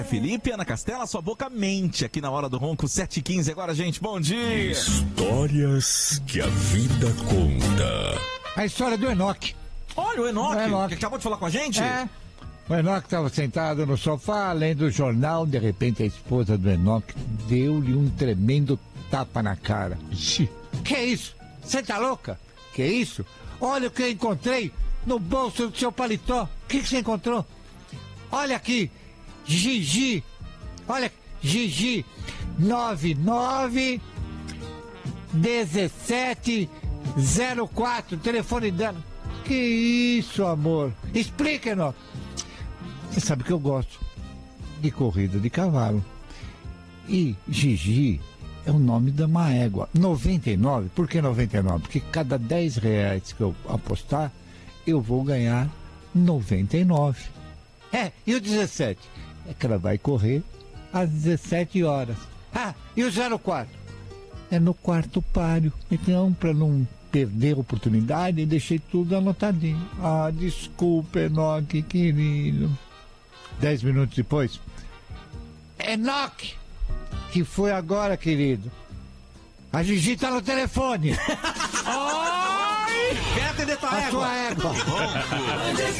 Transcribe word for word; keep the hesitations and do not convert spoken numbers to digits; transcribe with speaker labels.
Speaker 1: Felipe, Ana Castela, sua boca mente aqui na Hora do Ronco, sete e quinze agora, gente, bom dia!
Speaker 2: Histórias que a vida conta.
Speaker 3: A história do Enoque.
Speaker 1: Olha o Enoque,
Speaker 3: O Enoque.
Speaker 1: que acabou de falar com a gente.
Speaker 3: É. O Enoque estava sentado no sofá, lendo o jornal, de repente a esposa do Enoque deu-lhe um tremendo tapa na cara. Ixi, que isso? Você tá louca? Que isso? Olha o que eu encontrei no bolso do seu paletó. O que, que você encontrou? Olha aqui, Gigi. Olha, Gigi, nove nove dezessete zero quatro, telefone dela. Que isso, amor? Explica, Enoque. Você sabe que eu gosto de corrida de cavalo. E Gigi é o nome de uma égua. noventa e nove, por que noventa e nove? Porque cada dez reais que eu apostar, eu vou ganhar noventa e nove. É, e o dezessete? É que ela vai correr às dezessete horas. Ah, e o zero quatro? É no quarto páreo. Então, para não perder a oportunidade, deixei tudo anotadinho. Ah, desculpa, Enoque, querido. Dez minutos depois, Enoque, que foi agora, querido? A Gigi tá no telefone.
Speaker 1: Oi! Quer atender tua
Speaker 3: A
Speaker 1: égua?
Speaker 3: sua égua.